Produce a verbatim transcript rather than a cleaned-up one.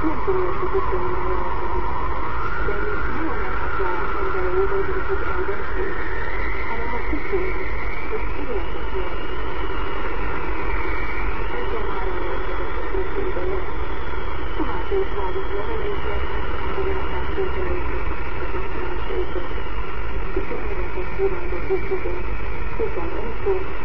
nem tudom ezt a tudtományra javasolni. De nem annak a emberi dolgokat eldönteni, hanem a kutunk, hogy életet élni. huszonhárom éves a kurva ideje, tovább is várjuk levelőket, hogy aztán közölőket, a kapcsolásaikat. Köszönöm a kurvába kutukon, kukan önszó,